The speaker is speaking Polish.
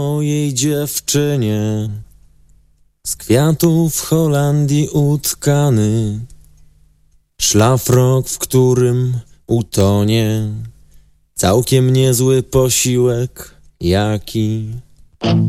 mojej dziewczynie, z kwiatów w Holandii utkany, szlafrok, w którym utonie całkiem niezły posiłek jaki.